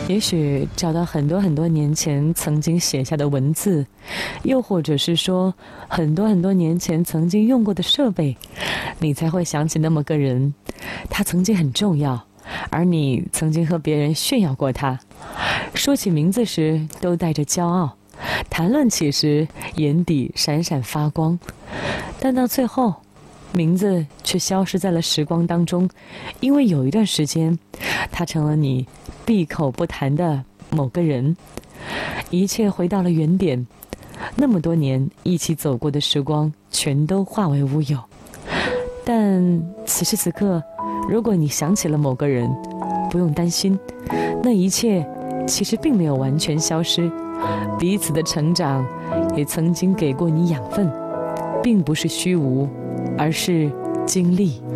也许找到很多很多年前曾经写下的文字，又或者是说很多很多年前曾经用过的设备，你才会想起那么个人，他曾经很重要，而你曾经和别人炫耀过他。说起名字时都带着骄傲，谈论起时眼底闪闪发光，但到最后名字却消失在了时光当中，因为有一段时间他成了你闭口不谈的某个人。一切回到了原点，那么多年一起走过的时光全都化为乌有。但此时此刻，如果你想起了某个人，不用担心，那一切其实并没有完全消失，彼此的成长也曾经给过你养分，并不是虚无，而是经历。